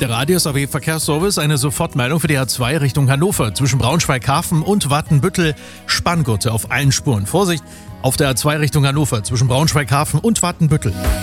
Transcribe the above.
Der Radius AW Verkehrsservice, eine Sofortmeldung für die A2 Richtung Hannover. Zwischen Braunschweig-Hafen und Wattenbüttel Spanngurte auf allen Spuren. Vorsicht auf der A2 Richtung Hannover zwischen Braunschweig-Hafen und Wattenbüttel.